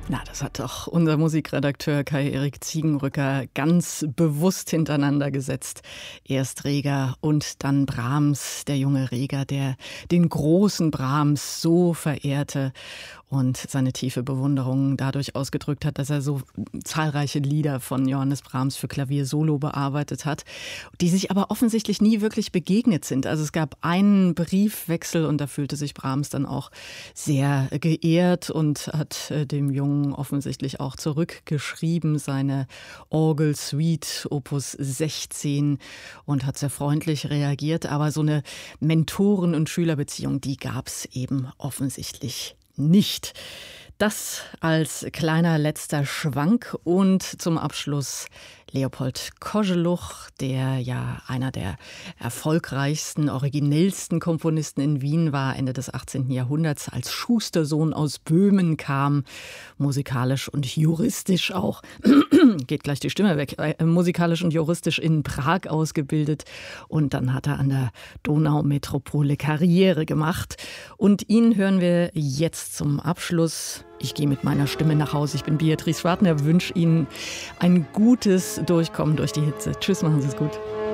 Na, das hat doch unser Musikredakteur Kai-Erik Ziegenrücker ganz bewusst hintereinander gesetzt. Erst Reger und dann Brahms, der junge Reger, der den großen Brahms so verehrte und seine tiefe Bewunderung dadurch ausgedrückt hat, dass er so zahlreiche Lieder von Johannes Brahms für Klavier solo bearbeitet hat, die sich aber offensichtlich nie wirklich begegnet sind. Also es gab einen Briefwechsel und da fühlte sich Brahms dann auch sehr geehrt und hat dem Jungen offensichtlich auch zurückgeschrieben, seine Orgelsuite Opus 16, und hat sehr freundlich reagiert. Aber so eine Mentoren- und Schülerbeziehung, die gab es eben offensichtlich nicht. Das als kleiner letzter Schwank und zum Abschluss Leopold Koželuch, der ja einer der erfolgreichsten, originellsten Komponisten in Wien war, Ende des 18. Jahrhunderts, als Schustersohn aus Böhmen kam, musikalisch und juristisch auch, geht gleich die Stimme weg, musikalisch und juristisch in Prag ausgebildet, und dann hat er an der Donaumetropole Karriere gemacht. Und ihn hören wir jetzt zum Abschluss. Ich gehe mit meiner Stimme nach Hause. Ich bin Beatrice Schwartner, wünsche Ihnen ein gutes Durchkommen durch die Hitze. Tschüss, machen Sie es gut.